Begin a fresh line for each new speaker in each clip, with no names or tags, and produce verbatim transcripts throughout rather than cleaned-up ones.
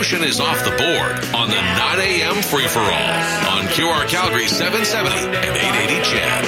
emotion is off the board on the nine a.m. free-for-all on Q R Calgary seven seventy and eight eighty C H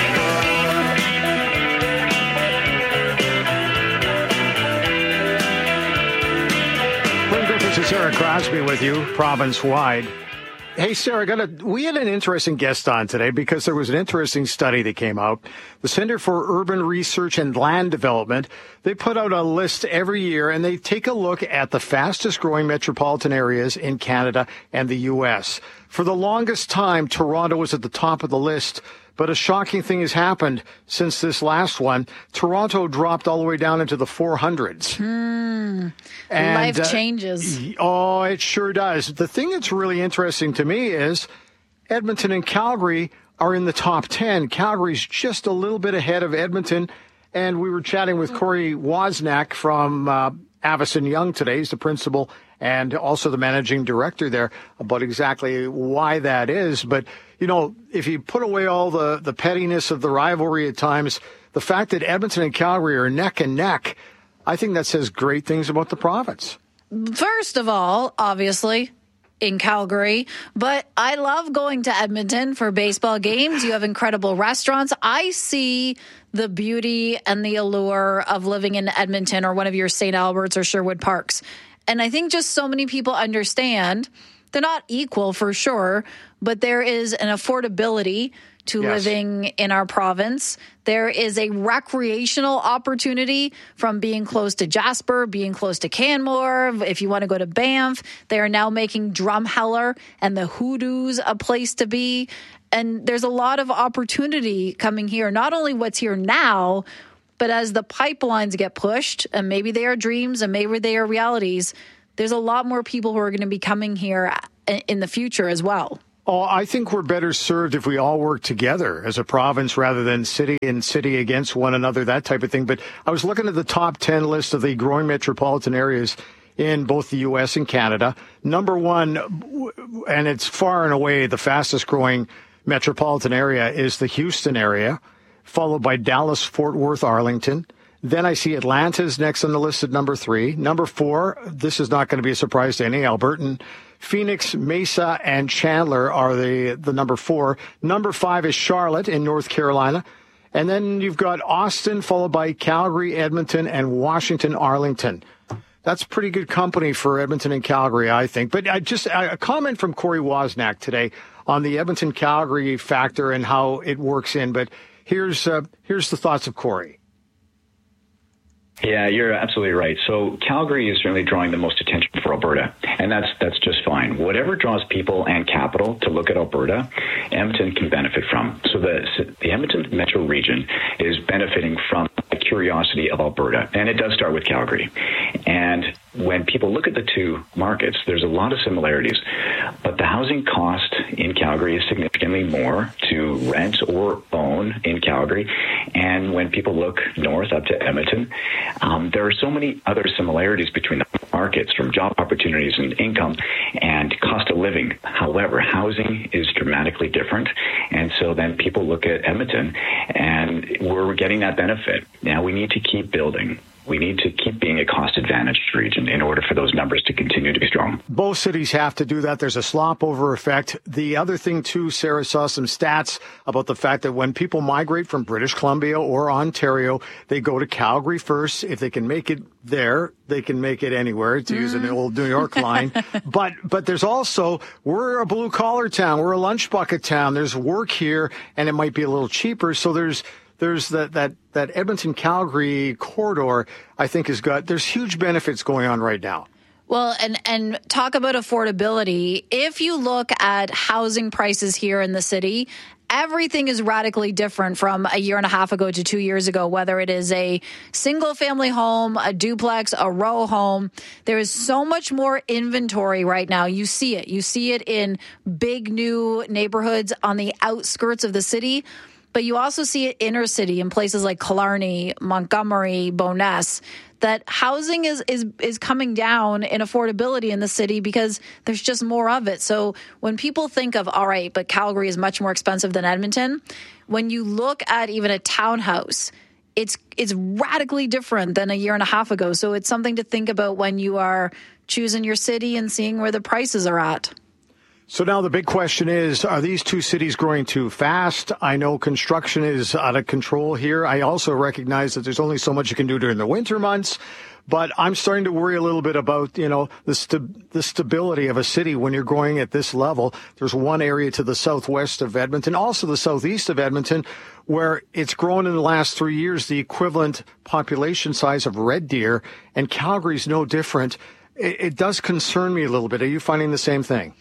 E D.
This is Sarah Crosby with you, province-wide. Hey, Sarah, got a, we had an interesting guest on today because there was an interesting study that came out. The Center for Urban Research and Land Development, they put out a list every year, and they take a look at the fastest-growing metropolitan areas in Canada and the U S. For the longest time, Toronto was at the top of the list, but a shocking thing has happened since this last one. Toronto dropped all the way down into the four hundreds.
Hmm.
And,
Life
uh,
changes.
Oh, it sure does. The thing that's really interesting to me is Edmonton and Calgary are in the top ten. Calgary's just a little bit ahead of Edmonton. And we were chatting with Corey Wozniak from uh, Avison Young today. He's the principal and also the managing director there about exactly why that is. But, you know, if you put away all the, the pettiness of the rivalry at times, the fact that Edmonton and Calgary are neck and neck, I think that says great things about the province.
First of all, obviously, in Calgary, but I love going to Edmonton for baseball games. You have incredible restaurants. I see the beauty and the allure of living in Edmonton or one of your Saint Albert's or Sherwood Parks. And I think just so many people understand they're not equal for sure, but there is an affordability to
yes.
living in our province. There is a recreational opportunity from being close to Jasper, being close to Canmore. If you want to go to Banff, they are now making Drumheller and the Hoodoos a place to be. And there's a lot of opportunity coming here, not only what's here now, but as the pipelines get pushed, and maybe they are dreams and maybe they are realities, there's a lot more people who are going to be coming here in the future as well.
Oh, I think we're better served if we all work together as a province rather than city and city against one another, that type of thing. But I was looking at the top ten list of the growing metropolitan areas in both the U S and Canada. Number one, and it's far and away the fastest growing metropolitan area, is the Houston area, followed by Dallas, Fort Worth, Arlington. Then I see Atlanta's next on the list at number three. Number four, this is not going to be a surprise to any Albertan. Phoenix, Mesa, and Chandler are the, the number four. Number five is Charlotte in North Carolina. And then you've got Austin, followed by Calgary, Edmonton, and Washington, Arlington. That's pretty good company for Edmonton and Calgary, I think. But I just a comment from Corey Wozniak today on the Edmonton-Calgary factor and how it works in. But here's uh, here's the thoughts of Corey.
Yeah, you're absolutely right. So Calgary is certainly drawing the most attention for Alberta, and that's that's just fine. Whatever draws people and capital to look at Alberta, Edmonton can benefit from. So the the Edmonton metro region is benefiting from the curiosity of Alberta, and it does start with Calgary. And when people look at the two markets, there's a lot of similarities, but the housing cost in Calgary is significantly more to rent or own in Calgary. And when people look north up to Edmonton, um, there are so many other similarities between the markets, from job opportunities and income and cost of living. However, housing is dramatically different. And so then people look at Edmonton and we're getting that benefit. Now we need to keep building. We need to keep being a cost-advantaged region in order for those numbers to continue to be strong.
Both cities have to do that. There's a slop-over effect. The other thing, too, Sarah saw some stats about the fact that when people migrate from British Columbia or Ontario, they go to Calgary first. If they can make it there, they can make it anywhere, to mm. use an old New York line. but but there's also, we're a blue-collar town. We're a lunch bucket town. There's work here, and it might be a little cheaper. So there's There's that, that, that Edmonton-Calgary corridor, I think, has got, there's huge benefits going on right now.
Well, and, and talk about affordability. If you look at housing prices here in the city, everything is radically different from a year and a half ago to two years ago, whether it is a single family home, a duplex, a row home. There is so much more inventory right now. You see it. You see it in big new neighborhoods on the outskirts of the city. But you also see it inner city in places like Killarney, Montgomery, Bowness, that housing is, is, is coming down in affordability in the city because there's just more of it. So when people think of, all right, but Calgary is much more expensive than Edmonton, when you look at even a townhouse, it's it's radically different than a year and a half ago. So it's something to think about when you are choosing your city and seeing where the prices are at.
So now the big question is, are these two cities growing too fast? I know construction is out of control here. I also recognize that there's only so much you can do during the winter months. But I'm starting to worry a little bit about, you know, the st- the stability of a city when you're growing at this level. There's one area to the southwest of Edmonton, also the southeast of Edmonton, where it's grown in the last three years the equivalent population size of Red Deer, and Calgary's no different. It, it does concern me a little bit. Are you finding the same thing?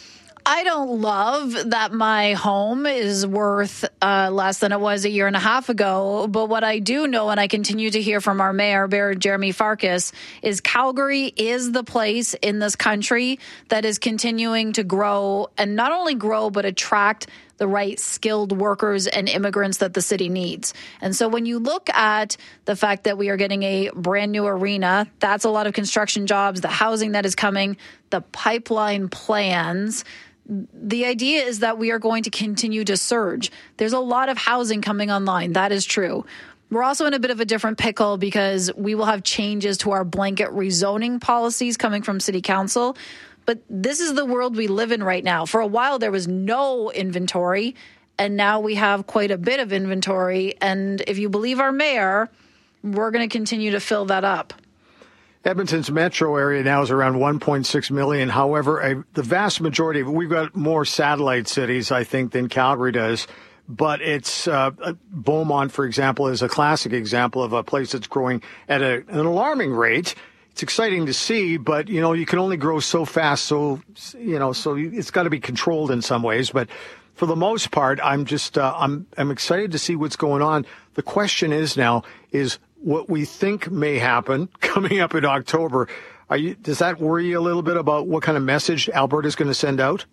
I don't love that my home is worth uh, less than it was a year and a half ago. But what I do know, and I continue to hear from our mayor, Mayor Jeremy Farkas, is Calgary is the place in this country that is continuing to grow, and not only grow, but attract the right skilled workers and immigrants that the city needs. And so when you look at the fact that we are getting a brand new arena, that's a lot of construction jobs, the housing that is coming, the pipeline plans. The idea is that we are going to continue to surge. There's a lot of housing coming online. That is true. We're also in a bit of a different pickle because we will have changes to our blanket rezoning policies coming from City Council. But this is the world we live in right now. For a while, there was no inventory, and now we have quite a bit of inventory. And if you believe our mayor, we're going to continue to fill that up.
Edmonton's metro area now is around one point six million. However, a, the vast majority of it, we've got more satellite cities, I think, than Calgary does. But it's uh, Beaumont, for example, is a classic example of a place that's growing at a, an alarming rate. It's exciting to see, but, you know, you can only grow so fast. So, you know, so it's got to be controlled in some ways. But for the most part, I'm just uh, I'm I'm excited to see what's going on. The question is now is what we think may happen coming up in October. Are you, does that worry you a little bit about what kind of message Alberta is going to send out?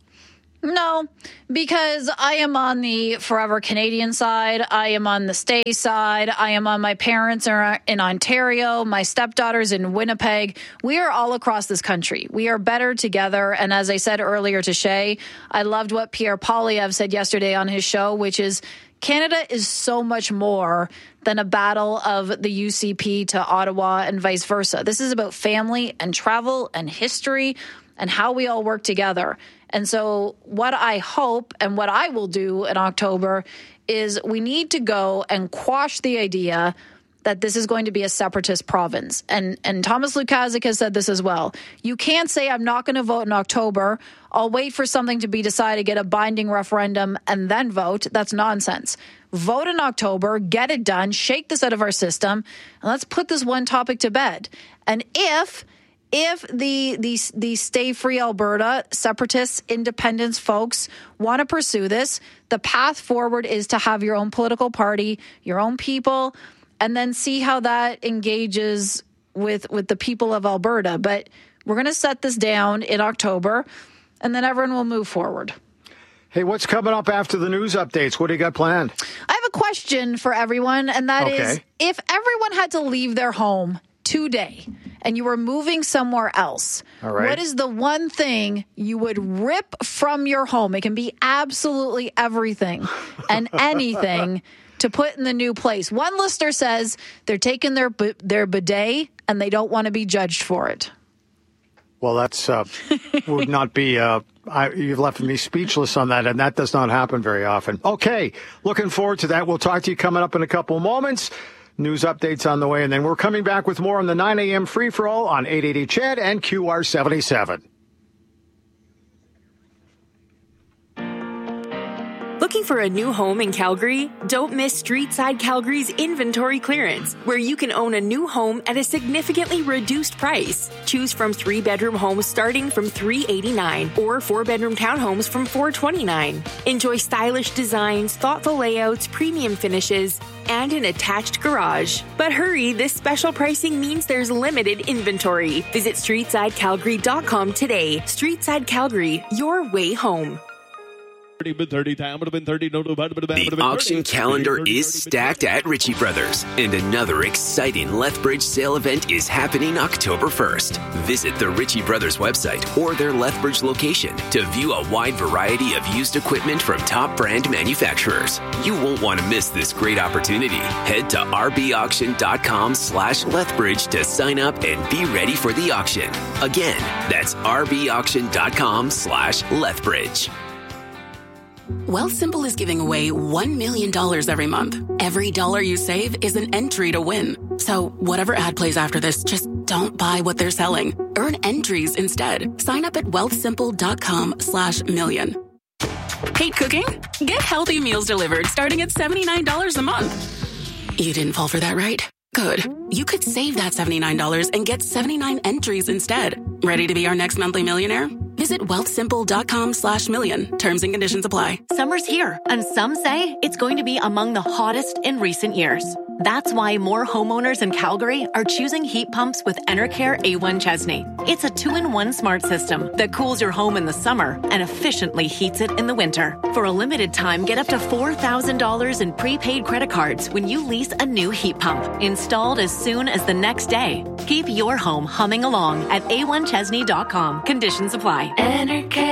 No, because I am on the forever Canadian side. I am on the stay side. I am on my parents are in Ontario. My stepdaughter's in Winnipeg. We are all across this country. We are better together. And as I said earlier to Shay, I loved what Pierre Poilievre said yesterday on his show, which is Canada is so much more than a battle of the U C P to Ottawa and vice versa. This is about family and travel and history and how we all work together. And so what I hope and what I will do in October is we need to go and quash the idea that this is going to be a separatist province. And and Thomas Lukaszuk has said this as well. You can't say I'm not going to vote in October. I'll wait for something to be decided, get a binding referendum, and then vote. That's nonsense. Vote in October, get it done, shake this out of our system, and let's put this one topic to bed. And if if the the, the Stay Free Alberta separatists, independence folks want to pursue this, the path forward is to have your own political party, your own people, and then see how that engages with with the people of Alberta. But we're going to set this down in October, and then everyone will move forward.
Hey, what's coming up after the news updates? What do you got planned?
I have a question for everyone, and that
okay.
is, if everyone had to leave their home today and you were moving somewhere else,
all right,
what is the one thing you would rip from your home? It can be absolutely everything and anything to put in the new place. One listener says they're taking their their bidet and they don't want to be judged for it.
Well, that's uh, would not be. Uh, I, you've left me speechless on that, and that does not happen very often. Okay, looking forward to that. We'll talk to you coming up in a couple of moments. News updates on the way, and then we're coming back with more on the nine a.m. free for all on eight eighty C H E D and Q R seventy-seven.
Looking for a new home in Calgary? Don't miss Streetside Calgary's inventory clearance, where you can own a new home at a significantly reduced price. Choose from three-bedroom homes starting from three hundred eighty-nine dollars or four-bedroom townhomes from four hundred twenty-nine dollars. Enjoy stylish designs, thoughtful layouts, premium finishes, and an attached garage. But hurry, this special pricing means there's limited inventory. Visit streetside calgary dot com today. Streetside Calgary, your way home.
The auction calendar is stacked at Ritchie Brothers, and another exciting Lethbridge sale event is happening October first. Visit the Ritchie Brothers website or their Lethbridge location to view a wide variety of used equipment from top brand manufacturers. You won't want to miss this great opportunity. Head to rbauction.com slash Lethbridge to sign up and be ready for the auction. Again, that's rbauction.com slash Lethbridge.
Wealthsimple is giving away one million dollars every month. Every dollar you save is an entry to win. So whatever ad plays after this, just don't buy what they're selling. Earn entries instead. Sign up at wealthsimple.com slash million. Hate cooking? Get healthy meals delivered starting at seventy-nine dollars a month. You didn't fall for that, right? Good. You could save that seventy-nine dollars and get seventy-nine entries instead. Ready to be our next monthly millionaire? Visit wealthsimple.com slash million. Terms and conditions apply.
Summer's here, and some say it's going to be among the hottest in recent years. That's why more homeowners in Calgary are choosing heat pumps with Enercare A one Chesney. It's a two-in-one smart system that cools your home in the summer and efficiently heats it in the winter. For a limited time, get up to four thousand dollars in prepaid credit cards when you lease a new heat pump, installed as soon as the next day. Keep your home humming along at a one chesney dot com. Conditions apply. Enercare.